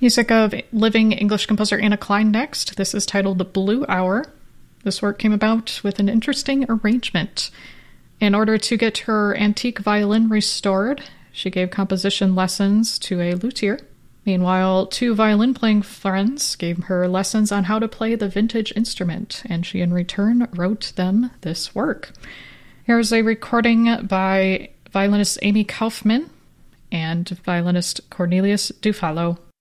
Music of living English composer Anna Klein next. This is titled Blue Hour. This work came about with an interesting arrangement. In order to get her antique violin restored, she gave composition lessons to a luthier. Meanwhile, two violin-playing friends gave her lessons on how to play the vintage instrument, and she in return wrote them this work. Here's a recording by violinist Amy Kaufman and violinist Cornelius Dufalo.